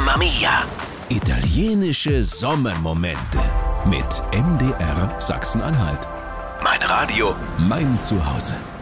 Mamma Mia! Italienische Sommermomente mit MDR Sachsen-Anhalt. Mein Radio, Mein Zuhause.